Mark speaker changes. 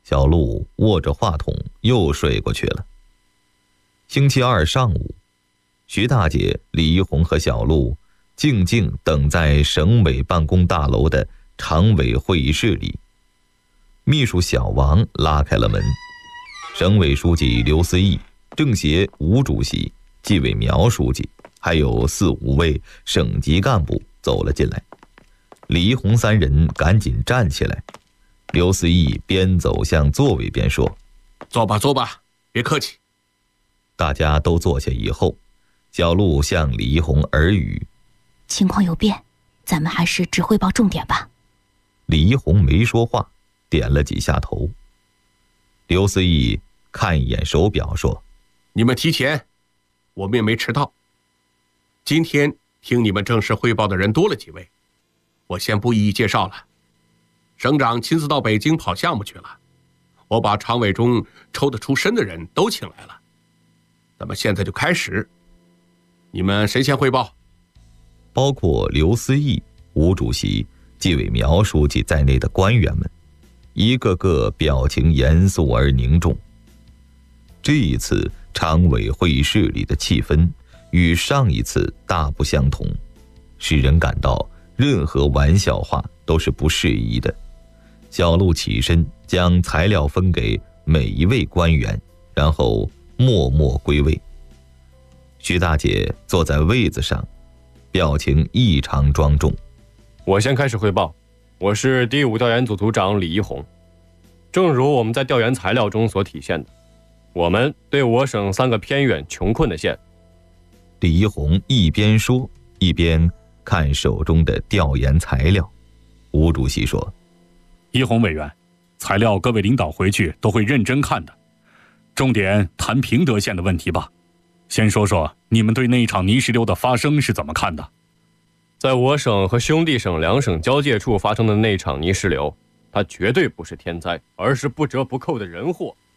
Speaker 1: 小陆握着话筒又睡过去了。星期二上午，徐大姐、李一红和小陆静静等在省委办公大楼的常委会议室里。秘书小王拉开了门，省委书记刘思义、政协吴主席、纪委苗书记还有4、5位省级干部走了进来。李一红3人赶紧站起来，刘思义边走向座位边说：“
Speaker 2: 坐吧，坐吧，别客气。”
Speaker 1: 大家都坐下以后，小陆向李一红耳语：“
Speaker 3: 情况有变，咱们还是只汇报重点吧。”
Speaker 1: 李一红没说话，点了几下头。刘思义看一眼手表说：“
Speaker 2: 你们提前，我们也没迟到。今天听你们正式汇报的人多了几位，我先不一一介绍了。省长亲自到北京跑项目去了，我把常委中抽得出身的人都请来了。咱们现在就开始，你们谁先汇报？”
Speaker 1: 包括刘思义、吴主席、纪委苗书记在内的官员们，一个个表情严肃而凝重。这一次常委会议室里的气氛与上一次大不相同，使人感到任何玩笑话都是不适宜的。小陆起身将材料分给每一位官员，然后默默归位。徐大姐坐在位子上，表情异常庄重。
Speaker 4: 我先开始汇报，我是第5调研组组长李一红。正如我们在调研材料中所体现的，我们对我省3个偏远穷困的县。
Speaker 1: 李一红一边说一边看手中的调研材料。吴主席说：“
Speaker 5: 一红委员，材料各位领导回去都会认真看的。重点谈平德县的问题吧。先说说你们对那一场泥石流的发生是怎么看的？”
Speaker 4: 在我省和兄弟省2省交界处发生的那场泥石流，它绝对不是天灾，而是不折不扣的人祸。